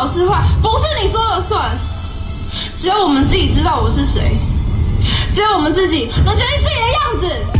好是坏，不是你说了算。只有我们自己知道我是谁，只有我们自己能决定自己的样子。